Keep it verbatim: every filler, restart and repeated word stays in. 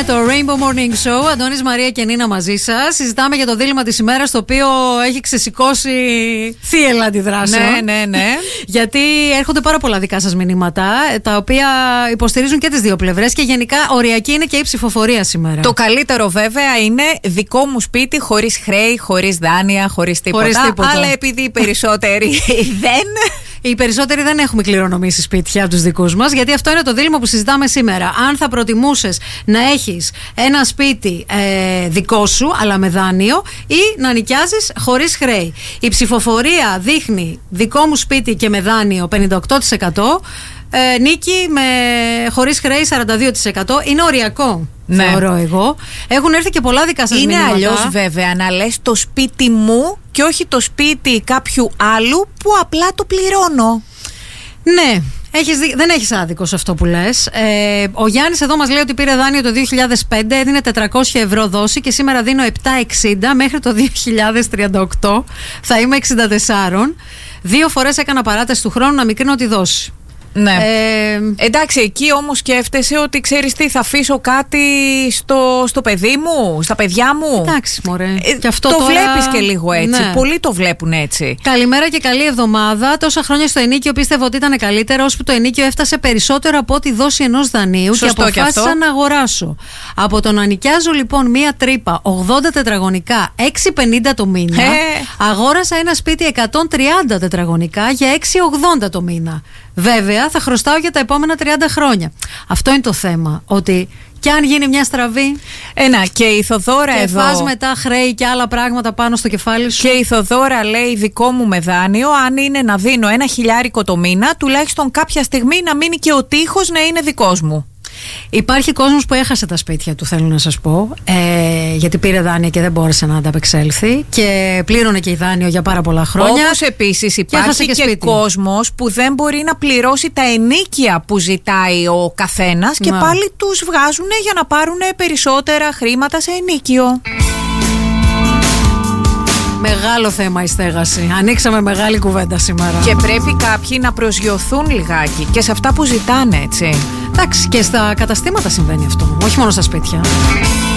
το Rainbow Morning Show. Αντώνης, Μαρία και Νίνα μαζί σας. Συζητάμε για το δίλημμα της ημέρας, το οποίο έχει ξεσηκώσει θύελλα αντιδράσεων. Ναι, ναι, ναι. Γιατί έρχονται πάρα πολλά δικά σας μηνύματα, τα οποία υποστηρίζουν και τις δύο πλευρές και γενικά οριακή είναι και η ψηφοφορία σήμερα. Το καλύτερο βέβαια είναι δικό μου σπίτι, χωρίς χρέη, χωρίς δάνεια, χωρίς τίποτα. Χωρίς τίποτα. Αλλά επειδή οι περισσότεροι δεν. Οι περισσότεροι δεν έχουμε κληρονομήσει σπίτια από τους δικούς μας, γιατί αυτό είναι το δίλημμα που συζητάμε σήμερα. Αν θα προτιμούσες να έχεις ένα σπίτι ε, δικό σου, αλλά με δάνειο, ή να νοικιάζεις χωρίς χρέη. Η ψηφοφορία δείχνει δικό μου σπίτι και με δάνειο πενήντα οκτώ τοις εκατό, ε, νίκη με χωρίς χρέη σαράντα δύο τοις εκατό. Είναι οριακό. Ναι. Θεωρώ εγώ. Έχουν έρθει και πολλά δικά σας μηνύματα. Είναι αλλιώς βέβαια να λες το σπίτι μου και όχι το σπίτι κάποιου άλλου που απλά το πληρώνω. Ναι. Έχεις δι... Δεν έχεις άδικο σε αυτό που λες. Ε, ο Γιάννης εδώ μας λέει ότι πήρε δάνειο το δύο χιλιάδες πέντε, έδινε τετρακόσια ευρώ δόση και σήμερα δίνω επτακόσια εξήντα μέχρι το δύο χιλιάδες τριάντα οκτώ. Θα είμαι εξήντα τέσσερα. Δύο φορές έκανα παράταση του χρόνου να μικρύνω τη δόση. Ναι. Ε, Εντάξει, εκεί όμως σκέφτεσαι ότι ξέρεις τι, θα αφήσω κάτι στο, στο παιδί μου, στα παιδιά μου. Εντάξει, μωρέ. Ε, και αυτό το τώρα... βλέπεις και λίγο έτσι. Ναι. Πολλοί το βλέπουν έτσι. Καλημέρα και καλή εβδομάδα. Τόσα χρόνια στο ενίκιο πίστευα ότι ήταν καλύτερα, ώσπου το ενίκιο έφτασε περισσότερο από τη δόση ενός δανείου. Σωστό, και αποφάσισα να αγοράσω. Από το να νοικιάζω λοιπόν μία τρύπα ογδόντα τετραγωνικά έξι πενήντα το μήνα, ε. αγόρασα ένα σπίτι εκατόν τριάντα τετραγωνικά για έξι ογδόντα το μήνα. Βέβαια, θα χρωστάω για τα επόμενα τριάντα χρόνια. Αυτό είναι το θέμα. Ότι και αν γίνει μια στραβή. Ένα, και η Θοδώρα και εδώ. Και φας μετά χρέη και άλλα πράγματα πάνω στο κεφάλι σου. Και η Θοδώρα λέει: δικό μου με δάνειο, αν είναι να δίνω ένα χιλιάρικο το μήνα, τουλάχιστον κάποια στιγμή να μείνει και ο τοίχος να είναι δικός μου. Υπάρχει κόσμος που έχασε τα σπίτια του, θέλω να σας πω, ε, γιατί πήρε δάνεια και δεν μπόρεσε να ανταπεξέλθει και πλήρωνε και η δάνειο για πάρα πολλά χρόνια. Όπως επίσης υπάρχει και, και κόσμος που δεν μπορεί να πληρώσει τα ενίκια που ζητάει ο καθένας και πάλι τους βγάζουν για να πάρουν περισσότερα χρήματα σε ενίκιο. Μεγάλο θέμα η στέγαση. Ανοίξαμε μεγάλη κουβέντα σήμερα. Και πρέπει κάποιοι να προσγειωθούν λιγάκι και σε αυτά που ζητάνε, έτσι. Εντάξει, και στα καταστήματα συμβαίνει αυτό, όχι μόνο στα σπίτια.